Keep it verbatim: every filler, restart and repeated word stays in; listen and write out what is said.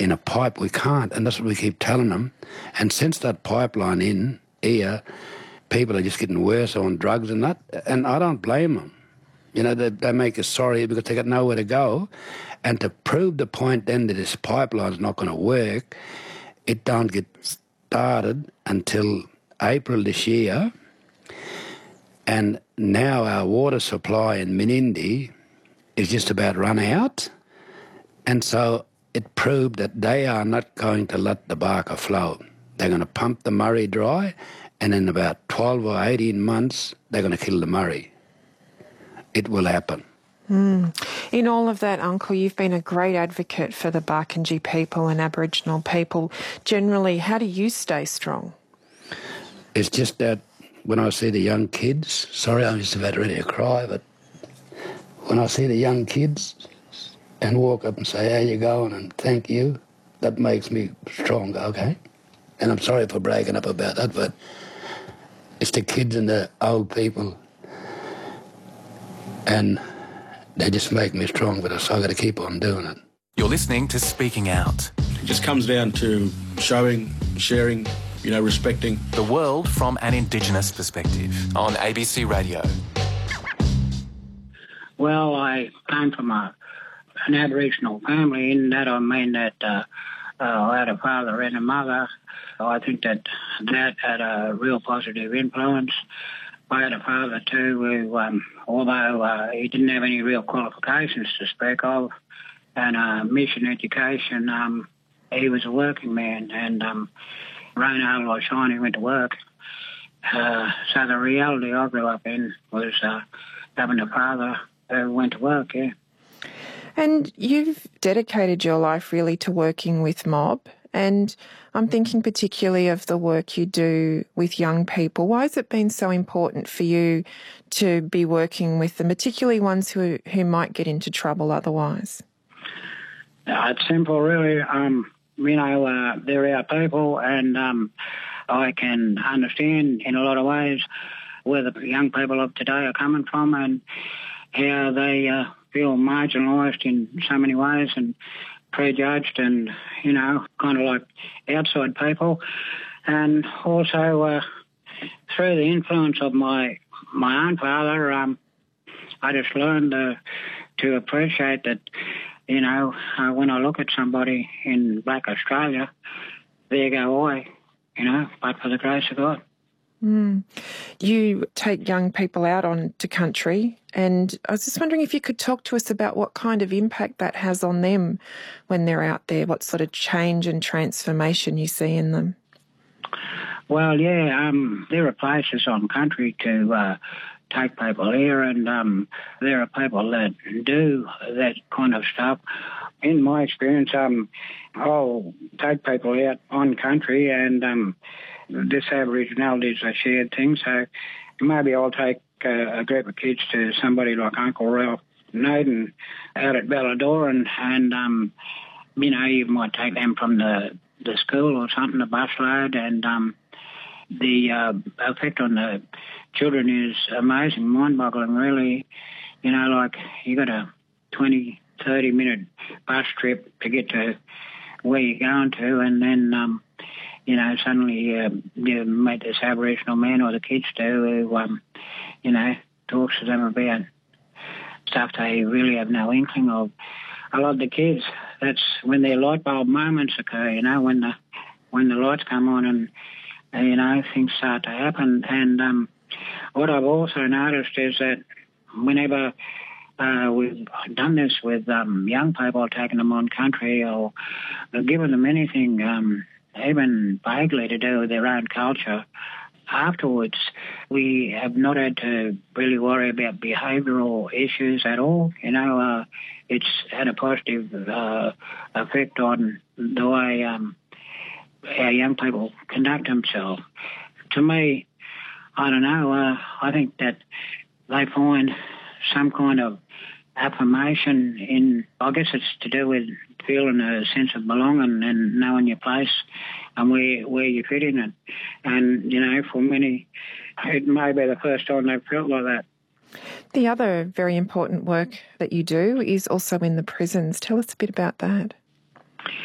in a pipe. We can't, and that's what we keep telling them. And since that pipeline in here, people are just getting worse on drugs and that, and I don't blame them. You know, they, they make us sorry because they got nowhere to go. And to prove the point then that this pipeline's not going to work, it don't get started until April this year. And now our water supply in Menindee is just about run out. And so it proved that they are not going to let the Barker flow. They're going to pump the Murray dry, and in about twelve or eighteen months, they're going to kill the Murray. It will happen. Mm. In all of that, Uncle, you've been a great advocate for the Barkindji people and Aboriginal people. Generally, how do you stay strong? It's just that when I see the young kids, sorry, I'm just about ready to cry, but when I see the young kids and walk up and say, how you going, and thank you, that makes me stronger, okay? And I'm sorry for breaking up about that, but it's the kids and the old people, and they just make me strong, but so I've got to keep on doing it. You're listening to Speaking Out. It just comes down to showing, sharing, you know, respecting. The world from an Indigenous perspective on A B C Radio. Well, I came from a, an Aboriginal family. In that I mean that uh, uh, I had a father and a mother. I think that that had a real positive influence. I had a father too who, um, although uh, he didn't have any real qualifications to speak of, and uh, mission education, um, he was a working man, and um, rain, hail or shine, he went to work. Uh, so the reality I grew up in was uh, having a father who went to work, yeah. And you've dedicated your life really to working with mob, and I'm thinking particularly of the work you do with young people. Why has it been so important for you to be working with them, particularly ones who who might get into trouble otherwise? Uh, it's simple, really. Um, you know, uh, they're our people, and um, I can understand in a lot of ways where the young people of today are coming from and how they uh, feel marginalised in so many ways and prejudged and, you know, kind of like outside people. And also uh, through the influence of my my own father, um, I just learned uh, to appreciate that, you know, uh, when I look at somebody in Black Australia, there go I, you know, but for the grace of God. Mm. You take young people out onto country, and I was just wondering if you could talk to us about what kind of impact that has on them when they're out there, what sort of change and transformation you see in them. Well, yeah, um, there are places on country to uh, take people here, and um, there are people that do that kind of stuff. In my experience, um, I'll take people out on country, and um, this Aboriginality is a shared thing, so maybe I'll take uh, a group of kids to somebody like Uncle Ralph Naden out at Ballador, and, and um, you know, you might take them from the, the school or something, the busload, and um, the uh, effect on the children is amazing, mind-boggling, really. You know, like you got a twenty, thirty minute bus trip to get to where you're going to, and then, um, you know, suddenly uh, you meet this Aboriginal man, or the kids do, who, um, you know, talks to them about stuff they really have no inkling of. I love the kids. That's when their light bulb moments occur, you know, when the when the lights come on and, you know, things start to happen. And um, what I've also noticed is that whenever uh, we've done this with um, young people, taking them on country or given them anything, um, even vaguely to do with their own culture, afterwards we have not had to really worry about behavioural issues at all. You know, uh, it's had a positive uh, effect on the way um, our young people conduct themselves. To me, I don't know, uh, I think that they find some kind of affirmation in, I guess it's to do with feeling a sense of belonging and knowing your place and where where you fit in it. And, you know, for many, it may be the first time they've felt like that. The other very important work that you do is also in the prisons. Tell us a bit about that.